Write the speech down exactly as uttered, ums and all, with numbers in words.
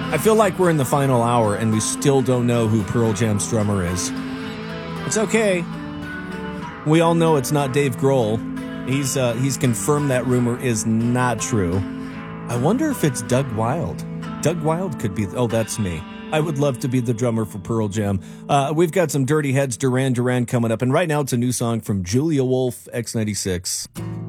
I feel like we're in the final hour and we still don't know who Pearl Jam's drummer is. It's okay. We all know it's not Dave Grohl. He's uh, he's confirmed that rumor is not true. I wonder if it's Doug Wilde. Doug Wilde could be... Oh, that's me. I would love to be the drummer for Pearl Jam. Uh, we've got some Dirty Heads, Duran Duran coming up. And right now it's a new song from Julia Wolf, X ninety-six.